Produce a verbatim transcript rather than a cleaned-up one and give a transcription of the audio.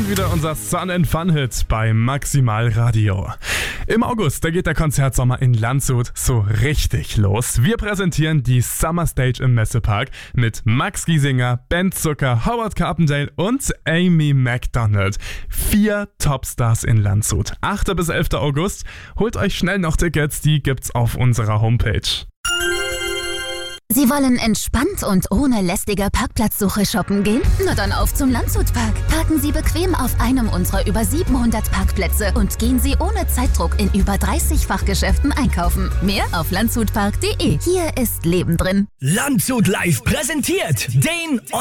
kommt wieder unser Sun and Fun Hit bei Maximal Radio. Im August, da geht der Konzertsommer in Landshut so richtig los. Wir präsentieren die Summer Stage im Messepark mit Max Giesinger, Ben Zucker, Howard Carpendale und Amy Macdonald. Vier Topstars in Landshut. achter bis elfter August. Holt euch schnell noch Tickets, die gibt's auf unserer Homepage. Sie wollen entspannt und ohne lästige Parkplatzsuche shoppen gehen? Na dann auf zum Landshutpark. Parken Sie bequem auf einem unserer über siebenhundert Parkplätze und gehen Sie ohne Zeitdruck in über dreißig Fachgeschäften einkaufen. Mehr auf landshutpark punkt de. Hier ist Leben drin. Landshut Live präsentiert den